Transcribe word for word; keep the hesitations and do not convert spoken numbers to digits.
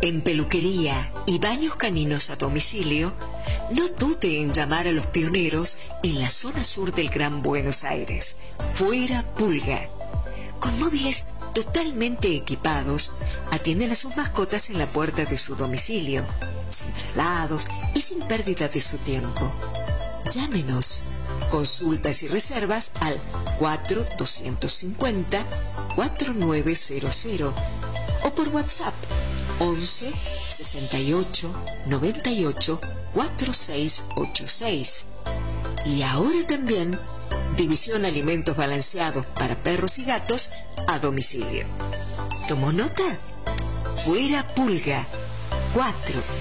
En peluquería y baños caninos a domicilio, no dude en llamar a los pioneros en la zona sur del Gran Buenos Aires. Fuera Pulga. Con móviles totalmente equipados, atienden a sus mascotas en la puerta de su domicilio, sin traslados y sin pérdida de su tiempo. Llámenos. Consultas y reservas al cuatro dos cinco cero, cuatro nueve cero cero o por WhatsApp once sesenta y ocho noventa y ocho cuarenta y seis ochenta y seis. Y ahora también división alimentos balanceados para perros y gatos a domicilio. ¿Tomó nota? Fuera Pulga. cuatro